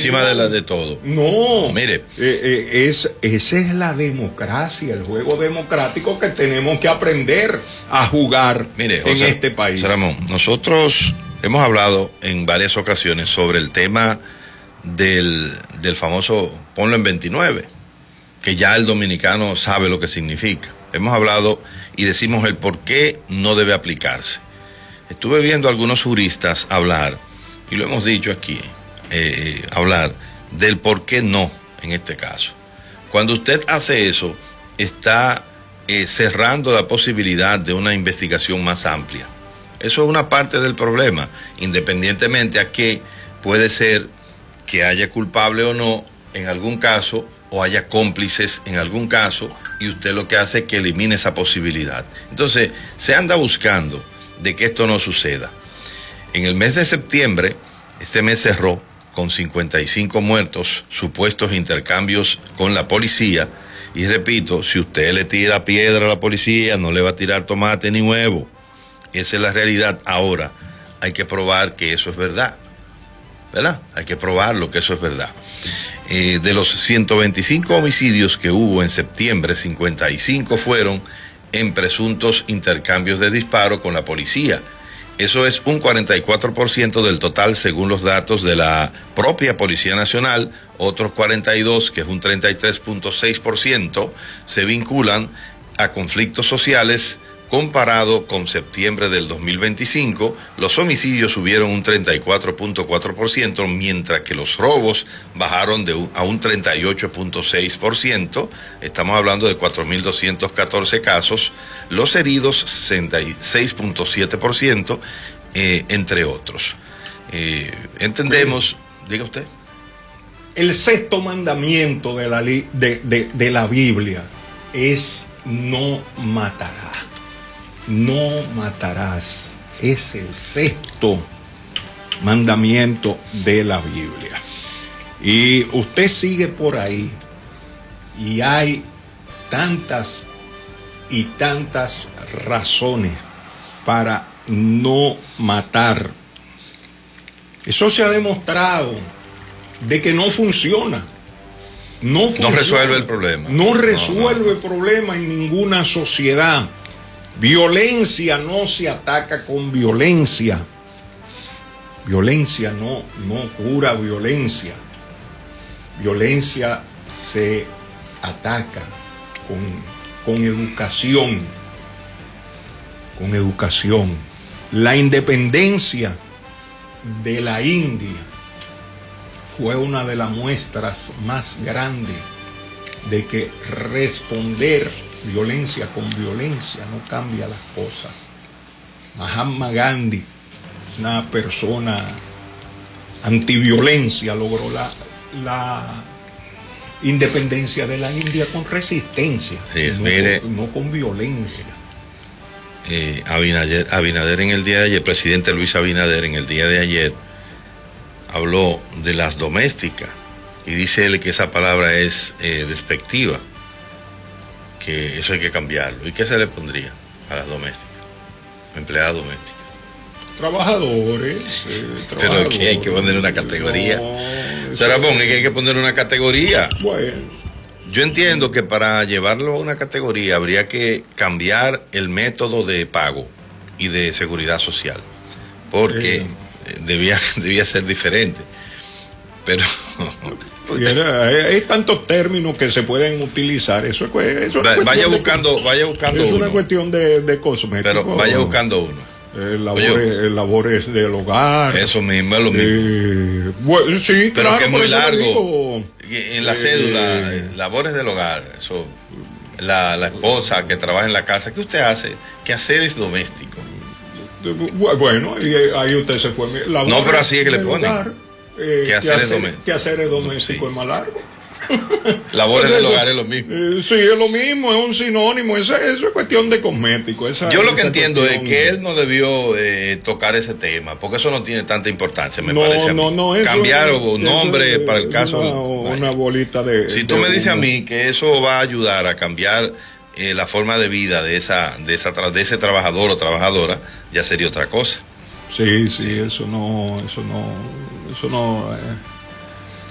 encima de todo. No, mire. Esa es la democracia, el juego democrático que tenemos que aprender a jugar este país. Ramón, nosotros hemos hablado en varias ocasiones sobre el tema del famoso ponlo en 29, que ya el dominicano sabe lo que significa. Hemos hablado y decimos el por qué no debe aplicarse. Estuve viendo a algunos juristas hablar, y lo hemos dicho aquí, hablar del por qué no en este caso. Cuando usted hace eso, está cerrando la posibilidad de una investigación más amplia. Eso es una parte del problema, independientemente a que puede ser que haya culpable o no en algún caso, o haya cómplices en algún caso, y usted lo que hace es que elimine esa posibilidad. Entonces, se anda buscando de que esto no suceda. En el mes de septiembre, este mes cerró con 55 muertos, supuestos intercambios con la policía, y repito, si usted le tira piedra a la policía, no le va a tirar tomate ni huevo. Esa es la realidad. Ahora, hay que probar que eso es verdad, ¿verdad? Hay que probarlo que eso es verdad. De los 125 homicidios que hubo en septiembre, 55 fueron en presuntos intercambios de disparo con la policía. Eso es un 44% del total según los datos de la propia Policía Nacional. Otros 42, que es un 33.6%, se vinculan a conflictos sociales. Comparado con septiembre del 2025, los homicidios subieron un 34.4%, mientras que los robos bajaron a un 38.6%. Estamos hablando de 4.214 casos. Los heridos, 66.7%, entre otros. Entendemos, diga usted. El sexto mandamiento de la Biblia es no matarás. No matarás. Es el sexto mandamiento de la Biblia. Y usted sigue por ahí y hay tantas y tantas razones para no matar. Eso se ha demostrado de que no funciona. No resuelve el problema. No resuelve el problema en ninguna sociedad. Violencia no se ataca con violencia. Violencia no cura violencia. Violencia se ataca con educación. Con educación. La independencia de la India fue una de las muestras más grandes de que responder violencia con violencia no cambia las cosas. Mahatma Gandhi, una persona antiviolencia, logró la independencia de la India con resistencia, no con violencia. Abinader en el día de ayer, el presidente Luis Abinader en el día de ayer habló de las domésticas y dice él que esa palabra es despectiva, que eso hay que cambiarlo. ¿Y qué se le pondría a las domésticas? Empleadas domésticas. Trabajadores. Pero que hay que poner una categoría. Ramón, es que hay que poner una categoría. Bueno. Yo entiendo que para llevarlo a una categoría habría que cambiar el método de pago y de seguridad social, porque debía ser diferente. Pero hay tantos términos que se pueden utilizar. Eso es vaya buscando es una cuestión de cosméticos. Pero vaya buscando uno. Labores del hogar. Eso mismo, es lo mismo. Bueno, sí, pero claro, que es muy largo. En la cédula, labores del hogar, eso, la esposa que trabaja en la casa, ¿qué usted hace? ¿Quehaceres domésticos? Bueno, ahí usted se fue. No, pero así es que le ponen. Quehaceres domésticos es más largo. Labores del hogar es lo mismo. Sí, es lo mismo, es un sinónimo. Eso es cuestión de cosmético. Yo lo que entiendo es que él no debió tocar ese tema, porque eso no tiene tanta importancia, me parece a mí. Cambiar un nombre para el caso. Una bolita de. Si tú me dices a mí que eso va a ayudar a cambiar la forma de vida de ese trabajador o trabajadora, ya sería otra cosa. Sí, eso no